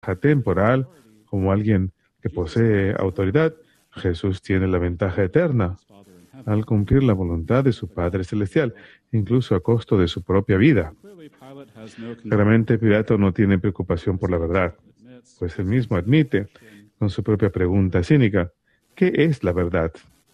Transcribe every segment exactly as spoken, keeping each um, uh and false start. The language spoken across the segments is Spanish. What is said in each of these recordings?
ventaja temporal, como alguien que posee autoridad, Jesús tiene la ventaja eterna al cumplir la voluntad de su Padre Celestial, incluso a costo de su propia vida. Claramente, Pilato no tiene preocupación por la verdad, pues él mismo admite, con su propia pregunta cínica, ¿qué es la verdad?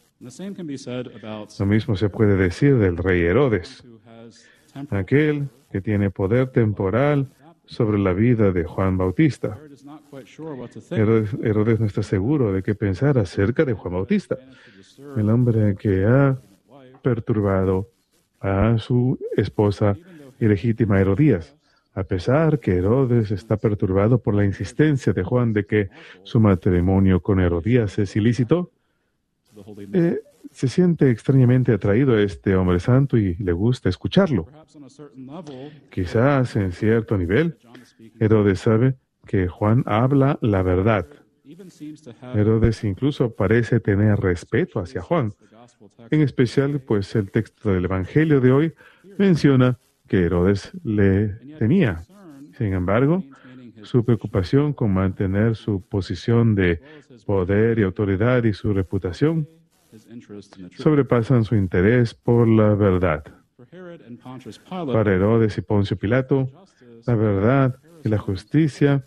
Lo mismo se puede decir del rey Herodes, aquel que tiene poder temporal sobre la vida de Juan Bautista. Herodes, Herodes no está seguro de qué pensar acerca de Juan Bautista, el hombre que ha perturbado a su esposa ilegítima Herodías. A pesar que Herodes está perturbado por la insistencia de Juan de que su matrimonio con Herodías es ilícito, eh, se siente extrañamente atraído a este hombre santo y le gusta escucharlo. Quizás en cierto nivel, Herodes sabe que Juan habla la verdad. Herodes incluso parece tener respeto hacia Juan. En especial, pues el texto del Evangelio de hoy menciona que Herodes le temía. Sin embargo, su preocupación con mantener su posición de poder y autoridad y su reputación sobrepasan su interés por la verdad. Para Herodes y Poncio Pilato, la verdad y la justicia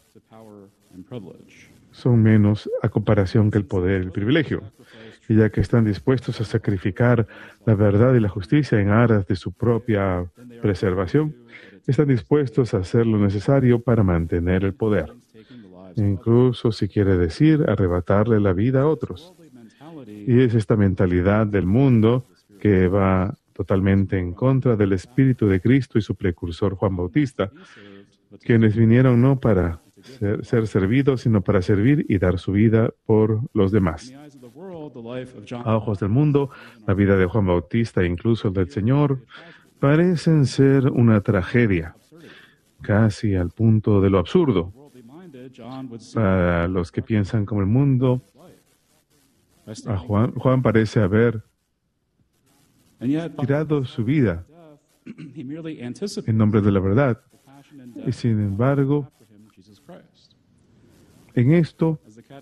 son menos a comparación que el poder y el privilegio. Y ya que están dispuestos a sacrificar la verdad y la justicia en aras de su propia preservación, están dispuestos a hacer lo necesario para mantener el poder, incluso si quiere decir arrebatarle la vida a otros. Y es esta mentalidad del mundo que va totalmente en contra del Espíritu de Cristo y su precursor Juan Bautista, quienes vinieron no para ser, ser servidos, sino para servir y dar su vida por los demás. A ojos del mundo, la vida de Juan Bautista e incluso el del Señor parecen ser una tragedia, casi al punto de lo absurdo. Para los que piensan como el mundo, a Juan, Juan parece haber tirado su vida en nombre de la verdad. Y sin embargo, en esto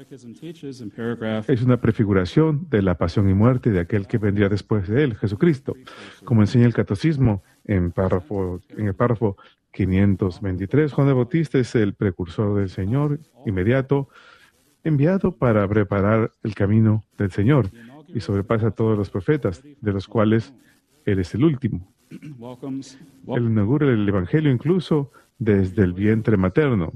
es una prefiguración de la pasión y muerte de aquel que vendría después de él, Jesucristo. Como enseña el Catecismo en, párrafo, en el párrafo quinientos veintitrés, Juan el Bautista es el precursor del Señor inmediato, enviado para preparar el camino del Señor y sobrepasa a todos los profetas, de los cuales él es el último. Él inaugura el Evangelio incluso desde el vientre materno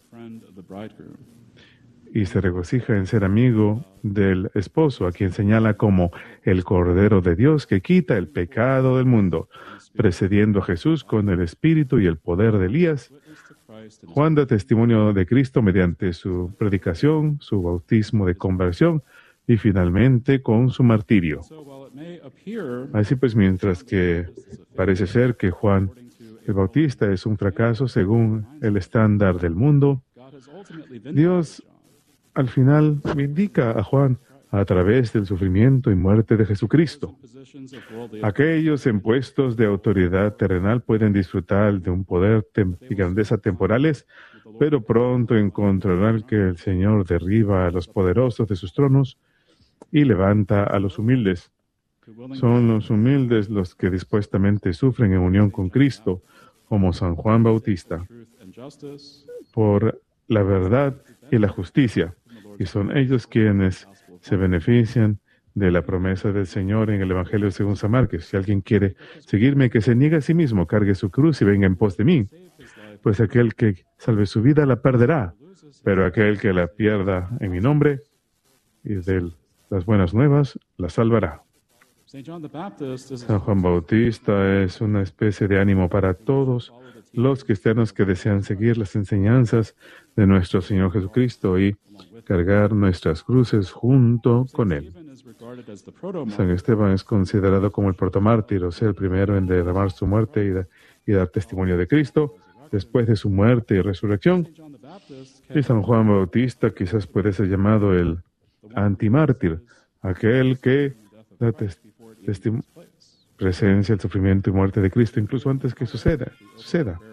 y se regocija en ser amigo del esposo, a quien señala como el Cordero de Dios que quita el pecado del mundo, precediendo a Jesús con el espíritu y el poder de Elías. Juan da testimonio de Cristo mediante su predicación, su bautismo de conversión y finalmente con su martirio. Así pues, mientras que parece ser que Juan el Bautista es un fracaso según el estándar del mundo, Dios al final vindica a Juan a través del sufrimiento y muerte de Jesucristo. Aquellos en puestos de autoridad terrenal pueden disfrutar de un poder y grandeza temporales, pero pronto encontrarán que el Señor derriba a los poderosos de sus tronos y levanta a los humildes. Son los humildes los que dispuestamente sufren en unión con Cristo, como San Juan Bautista, por la verdad y la justicia, y son ellos quienes se benefician de la promesa del Señor en el Evangelio según San Marcos. Si alguien quiere seguirme, que se niegue a sí mismo, cargue su cruz y venga en pos de mí. Pues aquel que salve su vida la perderá, pero aquel que la pierda en mi nombre y de las buenas nuevas la salvará. San Juan Bautista es una especie de ánimo para todos los cristianos que desean seguir las enseñanzas de nuestro Señor Jesucristo y cargar nuestras cruces junto con Él. San Esteban es considerado como el protomártir, o sea, el primero en derramar su muerte y, da, y dar testimonio de Cristo después de su muerte y resurrección. Y San Juan Bautista quizás puede ser llamado el antimártir, aquel que da testimonio presencia, el sufrimiento y muerte de Cristo, incluso antes que suceda. suceda.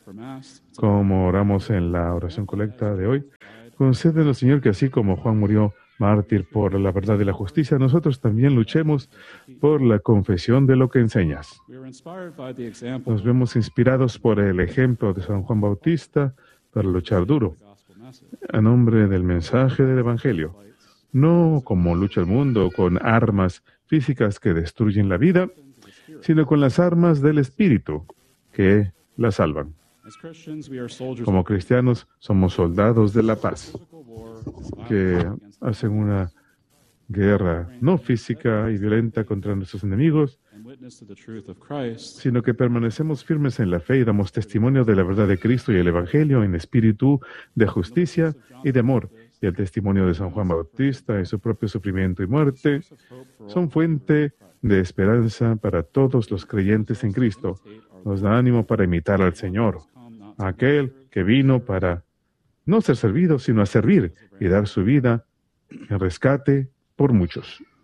como oramos en la oración colecta de hoy, concédenos, Señor, que así como Juan murió mártir por la verdad y la justicia, nosotros también luchemos por la confesión de lo que enseñas. Nos vemos inspirados por el ejemplo de San Juan Bautista para luchar duro, a nombre del mensaje del Evangelio, no como lucha el mundo con armas físicas que destruyen la vida, sino con las armas del Espíritu que la salvan. Como cristianos, somos soldados de la paz, que hacen una guerra no física y violenta contra nuestros enemigos, sino que permanecemos firmes en la fe y damos testimonio de la verdad de Cristo y el Evangelio en espíritu de justicia y de amor. Y el testimonio de San Juan Bautista y su propio sufrimiento y muerte son fuente de esperanza para todos los creyentes en Cristo. Nos da ánimo para imitar al Señor, aquel que vino para no ser servido, sino a servir y dar su vida en rescate por muchos.